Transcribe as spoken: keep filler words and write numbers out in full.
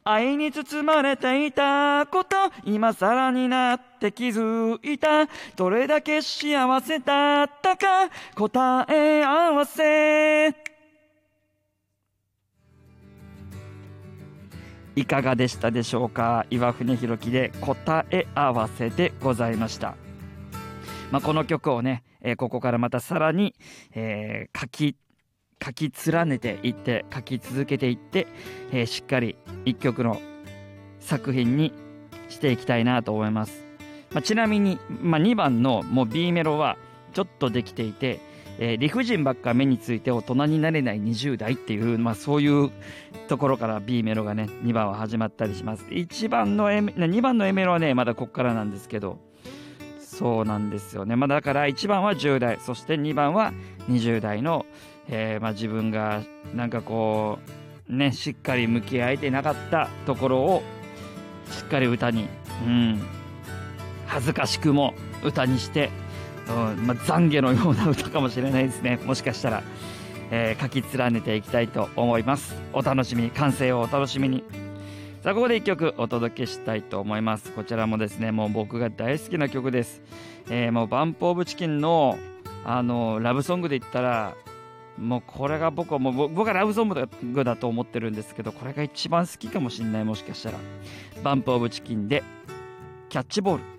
愛に包まれていたこと、今更になって気づいた。どれだけ幸せだったか、答え合わせ。いかがでしたでしょうか。岩船弘樹で答え合わせでございました。まあ、この曲をね、えー、ここからまたさらに、えー、書き書き連ねていって書き続けていって、えー、しっかり一曲の作品にしていきたいなと思います。まあ、ちなみに、まあ、にばんのもう B メロはちょっとできていて、えー、理不尽ばっか目について大人になれないにじゅう代っていう、まあ、そういうところから B メロがねにばんは始まったりします。いちばんの A にばんの A メロはねまだこっからなんですけど、そうなんですよね。まあ、だからいちばんはじゅう代、そしてにばんはにじゅう代の、えーまあ、自分がなんかこうねしっかり向き合えてなかったところをしっかり歌に、うん、恥ずかしくも歌にして、うんまあ、懺悔のような歌かもしれないですね。もしかしたら、えー、書き連ねていきたいと思います。お楽しみに、完成をお楽しみに。さあここでいっきょくお届けしたいと思います。こちらもですねもう僕が大好きな曲です。えー、もうバンプオブチキンのあのラブソングで言ったらもうこれが僕はもう僕はラブソングだと思ってるんですけど、これが一番好きかもしれない。もしかしたらバンプオブチキンでキャッチボール。